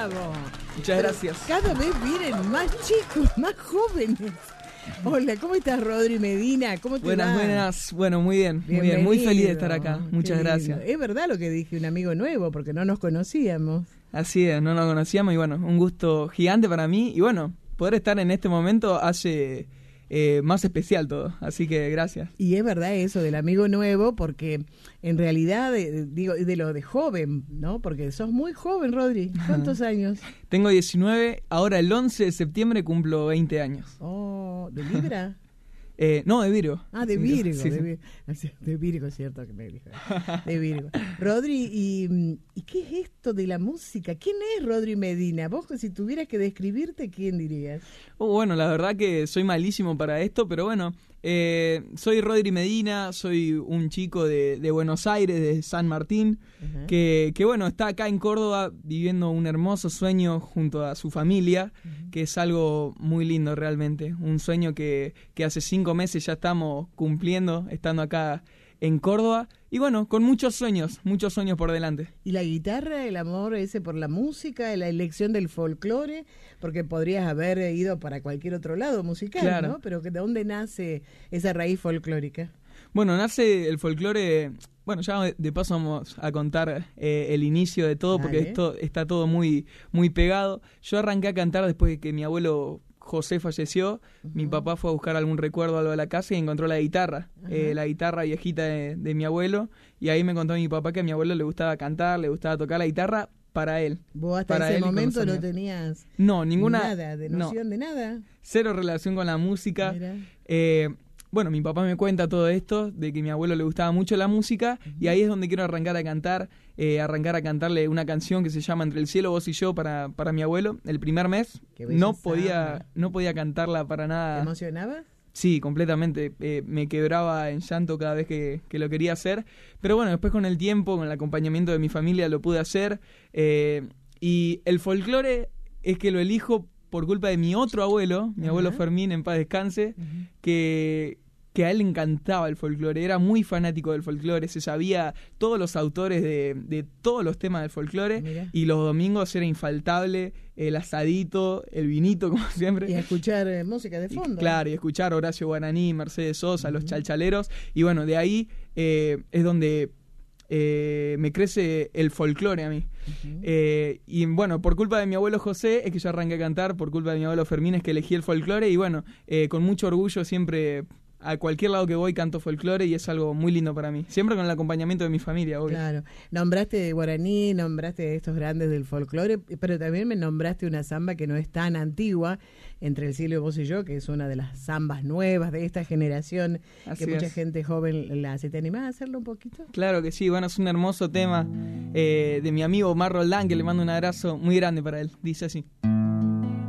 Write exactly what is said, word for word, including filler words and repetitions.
bravo. Muchas gracias. Cada vez vienen más chicos, más jóvenes. Hola, ¿cómo estás, Rodri Medina? ¿Cómo te Buenas, va? buenas. Bueno, muy bien, muy Bienvenido. bien. Muy feliz de estar acá. Muchas Qué gracias. lindo. Es verdad lo que dije, un amigo nuevo, porque no nos conocíamos. Así es, no nos conocíamos y bueno, un gusto gigante para mí. Y bueno, poder estar en este momento hace eh, más especial todo. Así que gracias. Y es verdad eso del amigo nuevo, porque en realidad, eh, digo, de lo de joven, ¿no? Porque sos muy joven, Rodri. ¿Cuántos años? Tengo diecinueve, ahora el once de septiembre cumplo veinte años. Oh, ¿de Libra? Eh, no, de Virgo. Ah, de Virgo, Sí, de, sí. Vir- de Virgo, cierto que me dijo. De Virgo. Rodri, ¿y, ¿y qué es esto de la música? ¿Quién es Rodri Medina? Vos, si tuvieras que describirte, ¿quién dirías? Oh, bueno, la verdad que soy malísimo para esto, pero bueno, eh, soy Rodri Medina, soy un chico de, de Buenos Aires, de San Martín, Ajá. que, que bueno, está acá en Córdoba viviendo un hermoso sueño junto a su familia, Ujú. que es algo muy lindo realmente, un sueño que, que hace cinco meses ya estamos cumpliendo, estando acá en Córdoba, y bueno, con muchos sueños, muchos sueños por delante. ¿Y la guitarra, el amor ese por la música, la elección del folclore? Porque podrías haber ido para cualquier otro lado musical, Claro. ¿no? Pero que ¿de dónde nace esa raíz folclórica? Bueno, nace el folclore. Bueno, ya de paso vamos a contar eh, el inicio de todo, porque Dale. esto está todo muy, muy pegado. Yo arranqué a cantar después de que mi abuelo José falleció. Ujú. Mi papá fue a buscar algún recuerdo, algo de la casa, y encontró la guitarra, Ajá. eh, la guitarra viejita de, de mi abuelo. Y ahí me contó mi papá que a mi abuelo le gustaba cantar, le gustaba tocar la guitarra para él. Vos hasta Para ese él y con momento los no amigos. tenías No, ninguna. nada, de no, noción de nada. cero relación con la música. Mira. Eh, bueno, mi papá me cuenta todo esto, de que a mi abuelo le gustaba mucho la música, Ujú. y ahí es donde quiero arrancar a cantar, eh, arrancar a cantarle una canción que se llama Entre el cielo, vos y yo, para, para mi abuelo. El primer mes Qué bella no samba. podía, no podía cantarla para ¿Te nada. emocionaba? Sí, completamente. Eh, me quebraba en llanto cada vez que, que lo quería hacer. Pero bueno, después con el tiempo, con el acompañamiento de mi familia, lo pude hacer. Eh, y el folclore es que lo elijo por culpa de mi otro abuelo, mi Ajá. abuelo Fermín, en paz descanse, Ujú. que, que a él le encantaba el folclore, era muy fanático del folclore, se sabía todos los autores de, de todos los temas del folclore, Mira. y los domingos era infaltable el asadito, el vinito, como siempre. Y a escuchar eh, música de Y, fondo. claro, y escuchar Horacio Guaraní, Mercedes Sosa, los Ujú. chalchaleros, y bueno, de ahí eh, es donde eh, me crece el folclore a mí. Ujú. Eh, y bueno, por culpa de mi abuelo José es que yo arranqué a cantar, por culpa de mi abuelo Fermín es que elegí el folclore, y bueno, eh, con mucho orgullo siempre a cualquier lado que voy canto folclore, y es algo muy lindo para mí, siempre con el acompañamiento de mi familia, obvio. Claro, nombraste de Guaraní, nombraste de estos grandes del folclore, pero también me nombraste una samba que no es tan antigua, Entre el cielo y vos y yo, que es una de las zambas nuevas de esta generación, Así que mucha es. gente joven la hace. ¿Te animás a hacerlo un poquito? Claro que sí, bueno, es un hermoso tema eh, de mi amigo Omar Roldán, que le mando un abrazo muy grande para él, dice así.